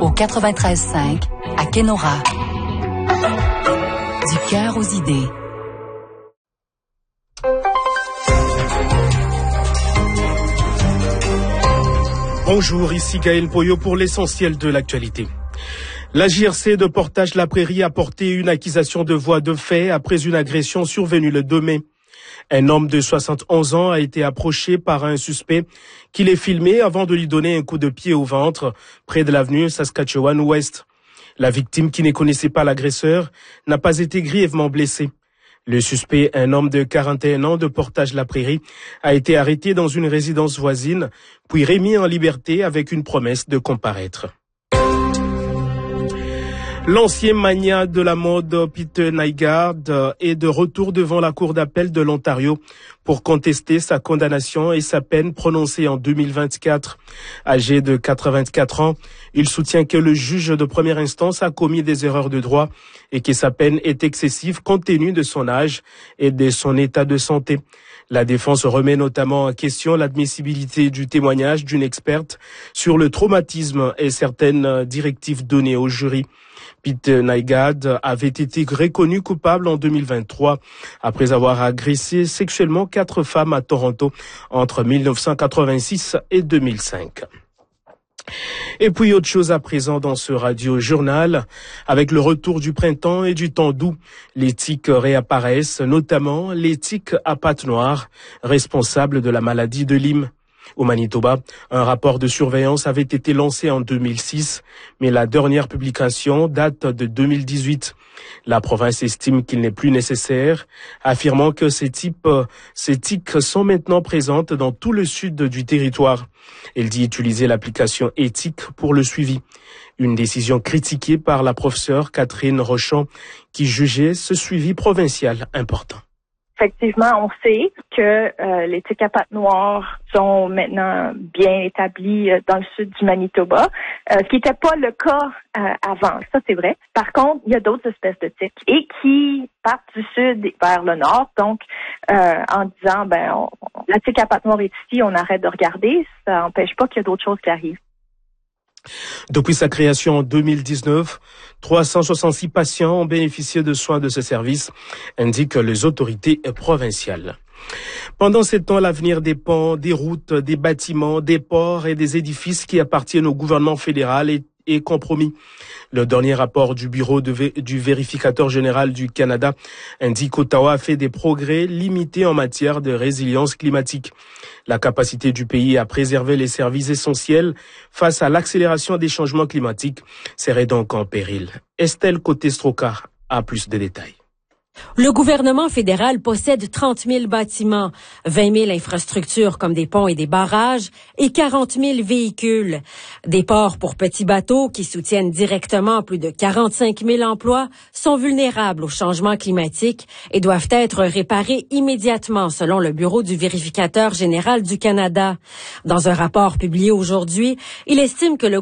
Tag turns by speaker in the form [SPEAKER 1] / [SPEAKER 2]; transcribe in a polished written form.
[SPEAKER 1] au 93.5 à Kenora. Du cœur aux idées.
[SPEAKER 2] Bonjour, ici Gaël Poyo pour l'essentiel de l'actualité. La JRC de Portage-la Prairie a porté une accusation de voie de fait après une agression survenue le 2 mai. Un homme de 71 ans a été approché par un suspect qui l'ait filmé avant de lui donner un coup de pied au ventre près de l'avenue Saskatchewan-Ouest. La victime, qui ne connaissait pas l'agresseur, n'a pas été grièvement blessée. Le suspect, un homme de 41 ans de Portage-la Prairie, a été arrêté dans une résidence voisine, puis remis en liberté avec une promesse de comparaître. L'ancien magnat de la mode Peter Nygard est de retour devant la Cour d'appel de l'Ontario pour contester sa condamnation et sa peine prononcée en 2024. Âgé de 84 ans, il soutient que le juge de première instance a commis des erreurs de droit et que sa peine est excessive compte tenu de son âge et de son état de santé. La défense remet notamment en question l'admissibilité du témoignage d'une experte sur le traumatisme et certaines directives données au jury. Peter Nygard avait été reconnu coupable en 2023 après avoir agressé sexuellement 4 femmes à Toronto entre 1986 et 2005. Et puis autre chose à présent dans ce radio-journal, avec le retour du printemps et du temps doux, les tiques réapparaissent, notamment les tiques à pattes noires, responsables de la maladie de Lyme. Au Manitoba, un rapport de surveillance avait été lancé en 2006, mais la dernière publication date de 2018. La province estime qu'il n'est plus nécessaire, affirmant que ces tiques sont maintenant présentes dans tout le sud du territoire. Elle dit utiliser l'application éthique pour le suivi. Une décision critiquée par la professeure Catherine Rochon, qui jugeait ce suivi provincial important.
[SPEAKER 3] Effectivement, on sait que les tiques à pattes noires sont maintenant bien établies dans le sud du Manitoba, ce qui n'était pas le cas avant. Ça, c'est vrai. Par contre, il y a d'autres espèces de tiques et qui partent du sud vers le nord. Donc, en disant, la tique à pattes noires est ici, on arrête de regarder, ça n'empêche pas qu'il y a d'autres choses qui arrivent.
[SPEAKER 2] Depuis sa création en 2019, 366 patients ont bénéficié de soins de ce service, indiquent les autorités provinciales. Pendant ce temps, l'avenir dépend des routes, des bâtiments, des ports et des édifices qui appartiennent au gouvernement fédéral est compromis. Le dernier rapport du bureau du vérificateur général du Canada indique qu'Ottawa a fait des progrès limités en matière de résilience climatique. La capacité du pays à préserver les services essentiels face à l'accélération des changements climatiques serait donc en péril. Estelle Côté-Strocar a plus de détails.
[SPEAKER 4] Le gouvernement fédéral possède 30 000 bâtiments, 20 000 infrastructures comme des ponts et des barrages et 40 000 véhicules. Des ports pour petits bateaux qui soutiennent directement plus de 45 000 emplois sont vulnérables au changement climatique et doivent être réparés immédiatement selon le bureau du vérificateur général du Canada. Dans un rapport publié aujourd'hui, il estime que le